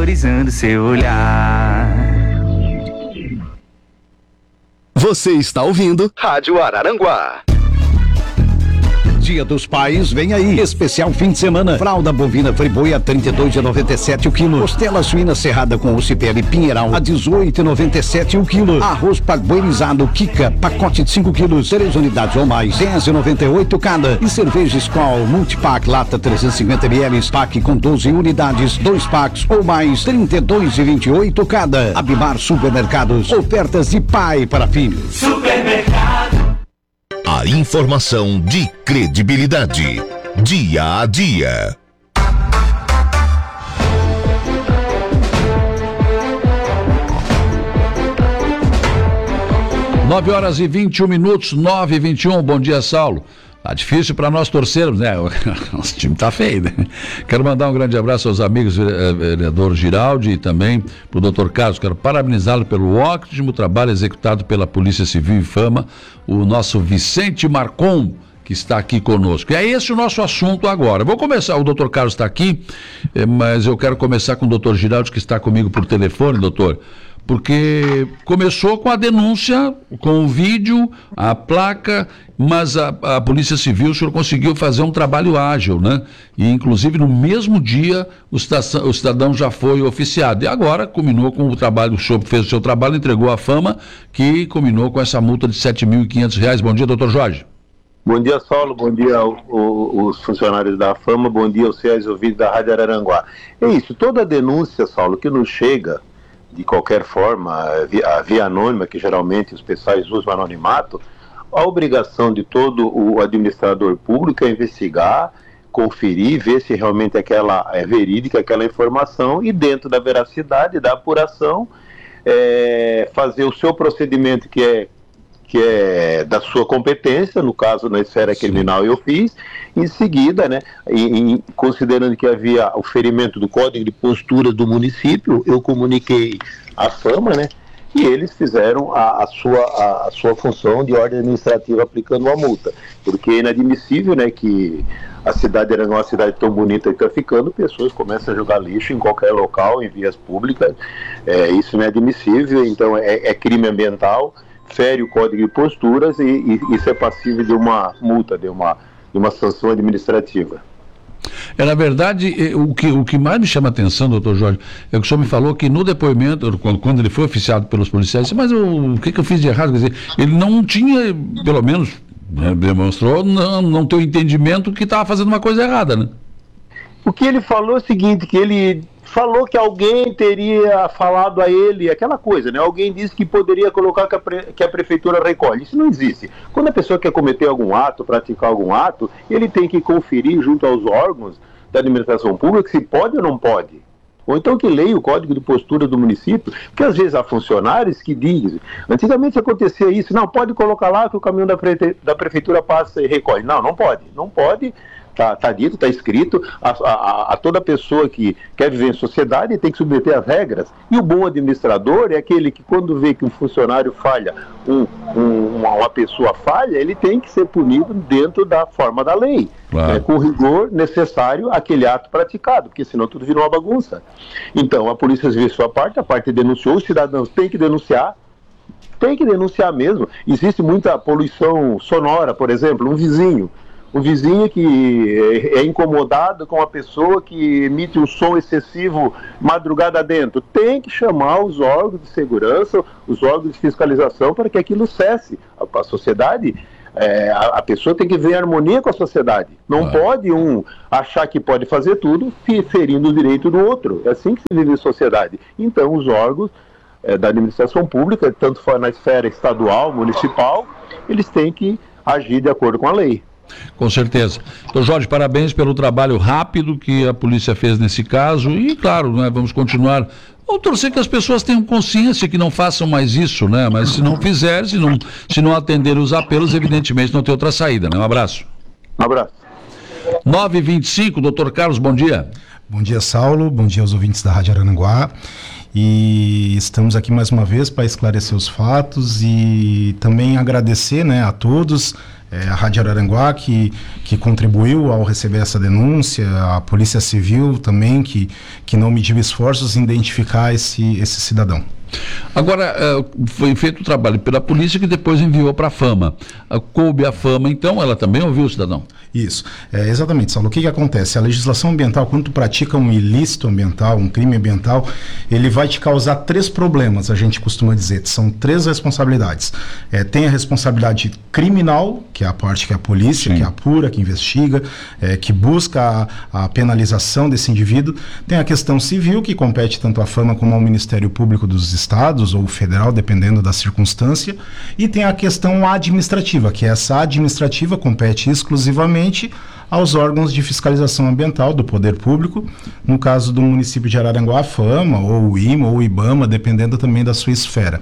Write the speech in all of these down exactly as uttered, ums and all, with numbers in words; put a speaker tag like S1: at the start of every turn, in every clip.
S1: valorizando seu olhar.
S2: Você está ouvindo Rádio Araranguá.
S3: Dia dos Pais vem aí, especial fim de semana. Fralda bovina Friboi a trinta e dois reais e noventa e sete centavos o quilo. Costela suína serrada com osso e pele Pinheiral a dezoito reais e noventa e sete centavos o quilo. Arroz parboilizado Kika, pacote de cinco quilos, três unidades ou mais, dez reais e noventa e oito centavos cada. E cerveja Skol Multipack lata trezentos e cinquenta mililitros, pack com doze unidades, dois packs ou mais, trinta e dois reais e vinte e oito centavos cada. Abimar Supermercados, ofertas de pai para filho.
S4: Supermercado.
S5: A informação de credibilidade, dia a dia.
S6: Nove horas e vinte e um minutos, nove e vinte e um. Bom dia, Saulo. Tá difícil para nós torcermos, né? O nosso time tá feio, né? Quero mandar um grande abraço aos amigos vereador Giraldi e também pro doutor Carlos. Quero parabenizá-lo pelo ótimo trabalho executado pela Polícia Civil e Fama, o nosso Vicente Marcon, que está aqui conosco. E é esse o nosso assunto agora. Vou começar, o doutor Carlos está aqui, mas eu quero começar com o doutor Giraldi, que está comigo por telefone, doutor. Porque começou com a denúncia, com o vídeo, a placa, mas a, a Polícia Civil, o senhor conseguiu fazer um trabalho ágil, né? E inclusive no mesmo dia o cidadão, o cidadão já foi oficiado. E agora culminou com o trabalho, o senhor fez o seu trabalho, entregou a Fama, que culminou com essa multa de sete mil e quinhentos reais. Bom dia, doutor Jorge.
S7: Bom dia, Saulo, bom dia aos funcionários da Fama, bom dia aos fiéis ouvintes da Rádio Araranguá. É isso, toda denúncia, Saulo, que nos chega de qualquer forma, a via anônima, que geralmente os pessoais usam anonimato, a obrigação de todo o administrador público é investigar, conferir, ver se realmente aquela é verídica, aquela informação, e dentro da veracidade, da apuração, é, fazer o seu procedimento que é, que é da sua competência, no caso na esfera criminal eu fiz, em seguida, né, em, em, considerando que havia o ferimento do Código de Postura do município, eu comuniquei à Fama, né, e eles fizeram a, a, sua, a, a sua função de ordem administrativa aplicando uma multa, porque é inadmissível, né, que a cidade era uma cidade tão bonita que está ficando, pessoas começam a jogar lixo em qualquer local, em vias públicas, é, isso não é admissível, então é, é crime ambiental, fere o Código de Posturas e, e isso é passível de uma multa, de uma, de uma sanção administrativa.
S6: É, na verdade, o que, o que mais me chama a atenção, doutor Jorge, é que o senhor me falou que no depoimento, quando, quando ele foi oficiado pelos policiais, mas o, o que, que eu fiz de errado? Quer dizer, ele não tinha, pelo menos, né, demonstrou não, não ter o entendimento que estava fazendo uma coisa errada, né?
S7: O que ele falou é o seguinte, que ele falou que alguém teria falado a ele aquela coisa, né? Alguém disse que poderia colocar que a, pre, que a prefeitura recolhe. Isso não existe. Quando a pessoa quer cometer algum ato, praticar algum ato, ele tem que conferir junto aos órgãos da administração pública se pode ou não pode. Ou então que leia o Código de Postura do município, porque às vezes há funcionários que dizem, antigamente acontecia isso, não, pode colocar lá que o caminhão da, pre, da prefeitura passa e recolhe. Não, não pode, não pode. Está tá dito, está escrito, a, a, a toda pessoa que quer viver em sociedade tem que submeter às regras. E o bom administrador é aquele que, quando vê que um funcionário falha, um, um, uma, uma pessoa falha, ele tem que ser punido dentro da forma da lei, claro, né, com o rigor necessário àquele ato praticado, porque senão tudo vira uma bagunça. Então, a polícia fez sua parte, a parte denunciou, os cidadãos têm que denunciar, tem que denunciar mesmo. Existe muita poluição sonora, por exemplo, um vizinho. O vizinho que é incomodado com a pessoa que emite um som excessivo madrugada dentro, tem que chamar os órgãos de segurança, os órgãos de fiscalização para que aquilo cesse. A, a sociedade, é, a, a pessoa tem que ver em harmonia com a sociedade. Não ah. pode um achar que pode fazer tudo ferindo o direito do outro. É assim que se vive em sociedade. Então os órgãos é, da administração pública, tanto na esfera estadual, municipal, eles têm que agir de acordo com a lei.
S6: Com certeza. Doutor Jorge, parabéns pelo trabalho rápido que a polícia fez nesse caso e, claro, né, vamos continuar. Vamos torcer que as pessoas tenham consciência que não façam mais isso, né? Mas se não fizerem, se não, se não atender os apelos, evidentemente não tem outra saída, né? Um abraço.
S7: Um abraço.
S6: nove e vinte e cinco, doutor Carlos, bom dia.
S8: Bom dia, Saulo. Bom dia aos ouvintes da Rádio Araranguá. e estamos aqui mais uma vez para esclarecer os fatos e também agradecer, né, a todos, é, a Rádio Araranguá que, que contribuiu ao receber essa denúncia, a Polícia Civil também que, que não mediu esforços em identificar esse, esse cidadão.
S6: Agora, foi feito o trabalho pela polícia que depois enviou para a Fama. Coube a Fama, então, ela também ouviu o cidadão?
S8: Isso, é, exatamente, Saulo. O que que acontece? A legislação ambiental, quando tu pratica um ilícito ambiental, um crime ambiental, ele vai te causar três problemas, a gente costuma dizer. São três responsabilidades. É, tem a responsabilidade criminal, que é a parte que é a polícia, Sim. que apura, que investiga, é, que busca a, a penalização desse indivíduo. Tem a questão civil, que compete tanto à Fama como ao Ministério Público dos Estados ou federal, dependendo da circunstância. E tem a questão administrativa, que essa administrativa compete exclusivamente aos órgãos de fiscalização ambiental do poder público, no caso do município de Araranguá, a Fama, ou o I M A, ou o IBAMA, dependendo também da sua esfera.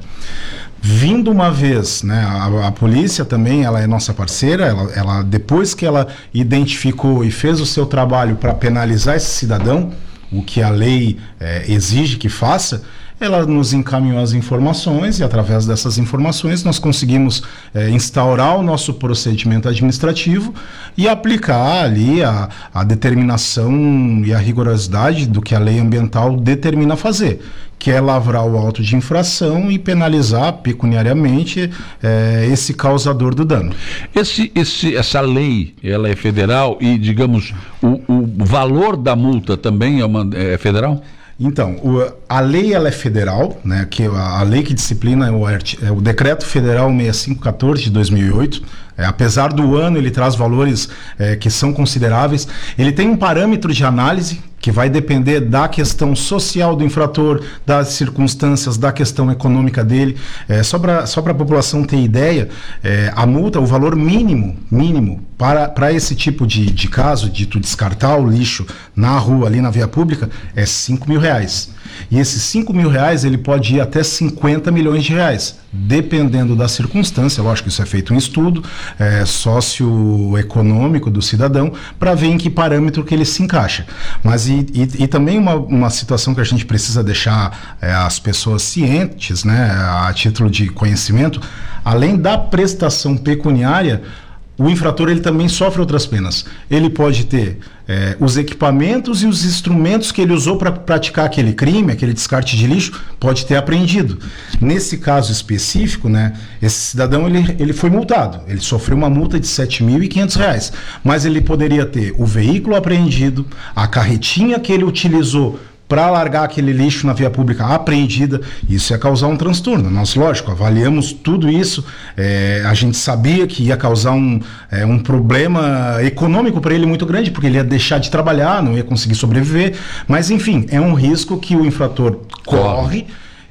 S8: Vindo uma vez, né, a, a polícia também, ela é nossa parceira, ela, ela, depois que ela identificou e fez o seu trabalho para penalizar esse cidadão, o que a lei é, exige que faça, ela nos encaminhou as informações e através dessas informações nós conseguimos é, instaurar o nosso procedimento administrativo e aplicar ali a, a determinação e a rigorosidade do que a lei ambiental determina fazer, que é lavrar o auto de infração e penalizar pecuniariamente é, esse causador do dano.
S6: Esse, esse, essa lei, ela é federal e, digamos, o, o valor da multa também é, uma, é federal?
S8: Então, o, a lei ela é federal, né, que a, a lei que disciplina é o, é o Decreto Federal sessenta e cinco quatorze de dois mil e oito. É, apesar do ano, ele traz valores é, que são consideráveis. Ele tem um parâmetro de análise que vai depender da questão social do infrator, das circunstâncias, da questão econômica dele. É, só para só para a população ter ideia, é, a multa, o valor mínimo, mínimo para, para esse tipo de, de caso, de tu descartar o lixo na rua, ali na via pública, é cinco mil reais. E esses cinco mil reais, ele pode ir até cinquenta milhões de reais, dependendo da circunstância. Lógico, isso é feito um estudo é, socioeconômico do cidadão para ver em que parâmetro que ele se encaixa. Mas e, e, e também uma, uma situação que a gente precisa deixar é, as pessoas cientes, né, a título de conhecimento, além da prestação pecuniária, o infrator ele também sofre outras penas. Ele pode ter é, os equipamentos e os instrumentos que ele usou para praticar aquele crime, aquele descarte de lixo, pode ter apreendido. Nesse caso específico, né, esse cidadão ele, ele foi multado. Ele sofreu uma multa de sete mil e quinhentos reais. Mas ele poderia ter o veículo apreendido, a carretinha que ele utilizou para largar aquele lixo na via pública apreendida. Isso ia causar um transtorno. Nós, lógico, avaliamos tudo isso, é, a gente sabia que ia causar um, é, um problema econômico para ele muito grande, porque ele ia deixar de trabalhar, não ia conseguir sobreviver, mas enfim, é um risco que o infrator corre.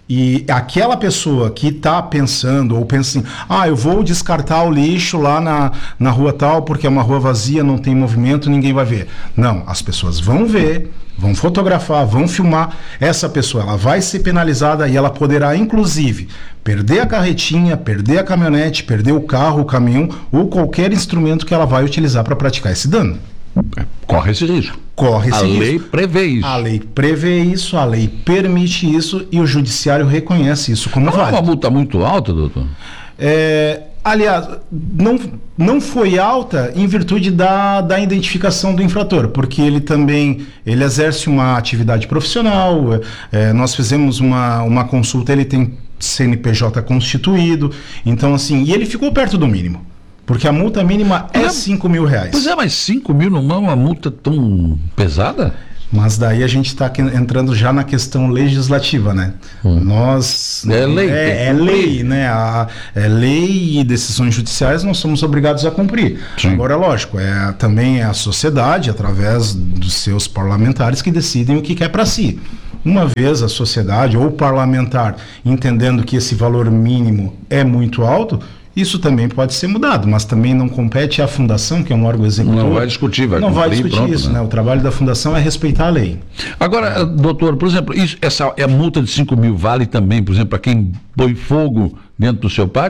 S8: E aquela pessoa que está pensando, ou pensa assim, ah, eu vou descartar o lixo lá na, na rua tal, porque é uma rua vazia, não tem movimento, ninguém vai ver. Não, as pessoas vão ver, vão fotografar, vão filmar. Essa pessoa, ela vai ser penalizada e ela poderá, inclusive, perder a carretinha, perder a caminhonete, perder o carro, o caminhão, ou qualquer instrumento que ela vai utilizar para praticar esse dano.
S6: Corre esse risco.
S8: Corre esse
S6: a
S8: risco.
S6: lei prevê isso.
S8: A lei prevê isso, a lei permite isso e o judiciário reconhece isso como válido.
S6: Não é uma multa muito alta, doutor?
S8: É, aliás, não, não foi alta em virtude da, da identificação do infrator, porque ele também ele exerce uma atividade profissional. É, nós fizemos uma, uma consulta, ele tem C N P J constituído, então assim, e ele ficou perto do mínimo. Porque a multa mínima é cinco mil reais.
S6: Pois é, mas cinco mil não é uma multa tão pesada?
S8: Mas daí a gente está entrando já na questão legislativa, né? Hum. Nós...
S6: É lei.
S8: É, é lei, né? A, é lei e decisões judiciais nós somos obrigados a cumprir. Sim. Agora, lógico, é, também é a sociedade, através dos seus parlamentares, que decidem o que quer para si. Uma vez a sociedade ou o parlamentar entendendo que esse valor mínimo é muito alto, isso também pode ser mudado, mas também não compete à fundação, que é um órgão executor.
S6: Não vai discutir, vai
S8: Não vai discutir
S6: pronto,
S8: isso,
S6: né?
S8: né? O trabalho da fundação é respeitar a lei.
S6: Agora, doutor, por exemplo, isso, essa é a multa de cinco mil vale também, por exemplo, para quem põe fogo dentro do seu pátio?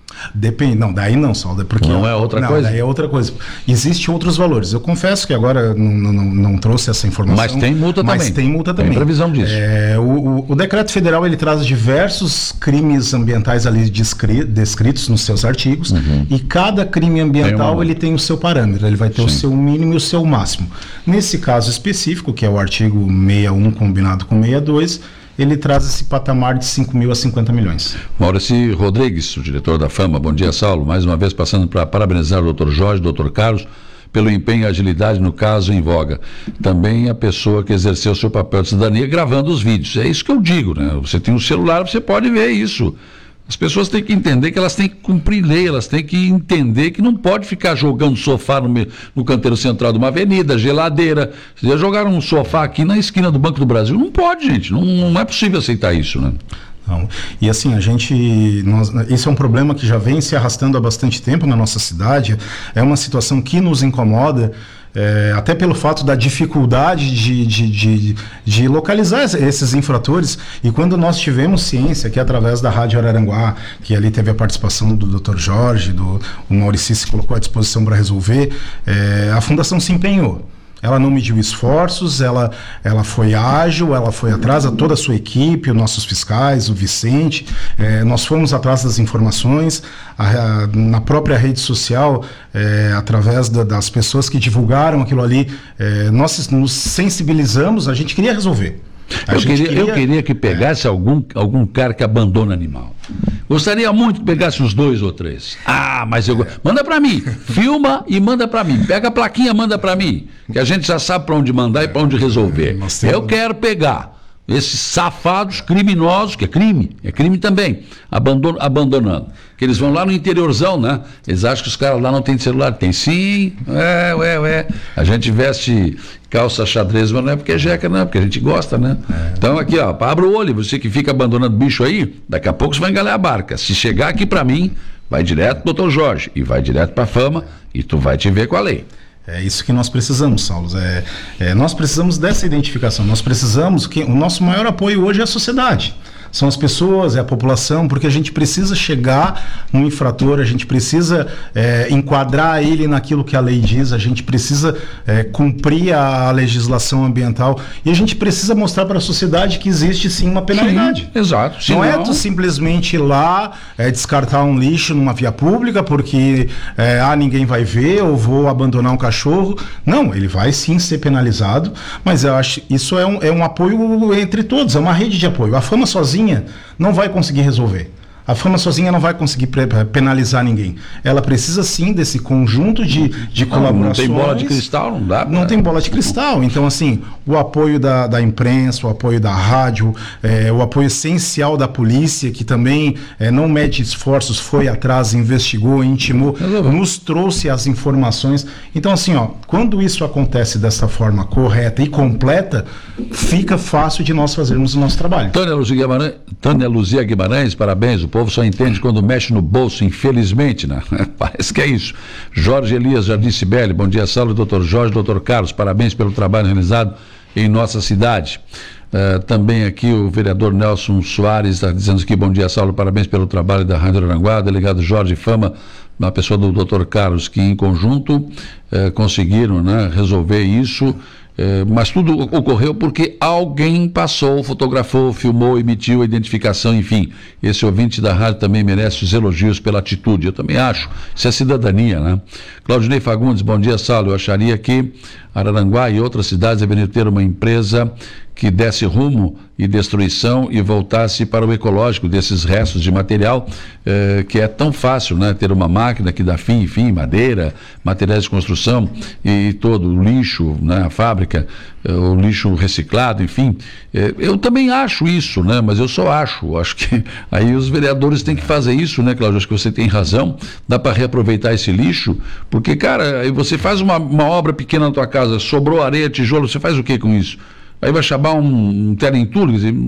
S8: Depende, não, daí não, Saulo, porque
S6: não é outra
S8: não,
S6: coisa?
S8: Daí é outra coisa. Existem outros valores. Eu confesso que agora não, não, não trouxe essa informação.
S6: Mas tem multa
S8: mas
S6: também.
S8: tem multa também.
S6: Tem previsão disso.
S8: É, o, o, o decreto federal ele traz diversos crimes ambientais ali descri, descritos nos seus artigos, uhum. e cada crime ambiental tem uma... ele tem o seu parâmetro, ele vai ter Sim. o seu mínimo e o seu máximo. Nesse caso específico, que é o artigo sessenta e um combinado com sessenta e dois, ele traz esse patamar de cinco mil a cinquenta milhões.
S6: Maurício Rodrigues, o diretor da Fama. Bom dia, Saulo. Mais uma vez passando para parabenizar o doutor Jorge, doutor Carlos, pelo empenho e agilidade no caso em voga. Também a pessoa que exerceu o seu papel de cidadania gravando os vídeos. É isso que eu digo, né? Você tem um celular, você pode ver isso. As pessoas têm que entender que elas têm que cumprir lei, elas têm que entender que não pode ficar jogando sofá no, no canteiro central de uma avenida, geladeira. Se jogar um sofá aqui na esquina do Banco do Brasil, não pode, gente. Não, não é possível aceitar isso, né?
S8: Não. E assim, a gente, nós, esse é um problema que já vem se arrastando há bastante tempo na nossa cidade, é uma situação que nos incomoda, é, até pelo fato da dificuldade de, de, de, de localizar esses infratores. E quando nós tivemos ciência, que através da Rádio Araranguá, que ali teve a participação do doutor Jorge, do, o Maurício se colocou à disposição para resolver, é, a Fundação se empenhou. Ela não mediu esforços, ela, ela foi ágil, ela foi atrás de toda a sua equipe, os nossos fiscais, o Vicente, eh, nós fomos atrás das informações, a, a, na própria rede social, eh, através da, das pessoas que divulgaram aquilo ali, eh, nós nos sensibilizamos, a gente queria resolver.
S6: Eu queria, queria... eu queria que pegasse é. algum, algum cara que abandona animal. Gostaria muito que pegasse uns dois ou três. Ah, mas eu... Manda pra mim. Filma e manda pra mim. Pega a plaquinha, manda pra mim. Que a gente já sabe pra onde mandar e pra onde resolver. Eu quero pegar esses safados criminosos, que é crime, é crime também, abandon, abandonando. Que eles vão lá no interiorzão, né? Eles acham que os caras lá não têm celular. Tem sim, é, ué, ué. A gente veste calça xadrez, mas não é porque é jeca, não, é porque a gente gosta, né? É. Então aqui, ó, abra o olho, você que fica abandonando bicho aí, daqui a pouco você vai engalar a barca. Se chegar aqui pra mim, vai direto pro doutor Jorge, e vai direto pra Fama, e tu vai te ver com a lei.
S8: É isso que nós precisamos, Saulo. É, é, nós precisamos dessa identificação. Nós precisamos que o nosso maior apoio hoje é a sociedade. São as pessoas, é a população, porque a gente precisa chegar no infrator, a gente precisa é, enquadrar ele naquilo que a lei diz, a gente precisa é, cumprir a legislação ambiental e a gente precisa mostrar para a sociedade que existe sim uma penalidade.
S6: Sim, exato.
S8: Não, não é tu simplesmente ir lá é, descartar um lixo numa via pública porque é, ah, ninguém vai ver, ou vou abandonar um cachorro. Não, ele vai sim ser penalizado, mas eu acho que isso é um, é um apoio entre todos, é uma rede de apoio. A Fama sozinha não vai conseguir resolver. A Fama sozinha não vai conseguir penalizar ninguém. Ela precisa sim desse conjunto de, de não, colaborações.
S6: Não tem bola de cristal, não dá.
S8: Não tem bola de cristal. Então, assim, o apoio da, da imprensa, o apoio da rádio, é, o apoio essencial da polícia, que também é, não mede esforços, foi atrás, investigou, intimou, nos trouxe as informações. Então, assim, ó, quando isso acontece dessa forma correta e completa, fica fácil de nós fazermos o nosso trabalho.
S6: Tânia Luzia Guimarães, Tânia Luzia Guimarães, parabéns. O povo só entende quando mexe no bolso, infelizmente, né? Parece que é isso. Jorge Elias Jardim Cibele, bom dia, Saulo, doutor Jorge, doutor Carlos, parabéns pelo trabalho realizado em nossa cidade. Uh, também aqui o vereador Nelson Soares está dizendo aqui, bom dia, Saulo, parabéns pelo trabalho da Rádio Araranguá, delegado Jorge Fama, uma pessoa do doutor Carlos, que em conjunto uh, conseguiram, né, resolver isso. É, mas tudo ocorreu porque alguém passou, fotografou, filmou, emitiu a identificação, enfim. Esse ouvinte da rádio também merece os elogios pela atitude, eu também acho. Isso é cidadania, né? Claudinei Fagundes, bom dia, Saulo. Eu acharia que Araranguá e outras cidades deveriam ter uma empresa que desse rumo e destruição e voltasse para o ecológico desses restos de material, eh, que é tão fácil, né? Ter uma máquina que dá fim, enfim, madeira, materiais de construção e, e todo o lixo, né? A fábrica, eh, o lixo reciclado, enfim. Eh, eu também acho isso, né? Mas eu só acho, acho que aí os vereadores têm que fazer isso, né, Cláudio? Acho que você tem razão, dá para reaproveitar esse lixo, porque, cara, aí você faz uma, uma obra pequena na tua casa, sobrou areia, tijolo, você faz o que com isso? Aí vai chamar um, um terentulho, quer dizer,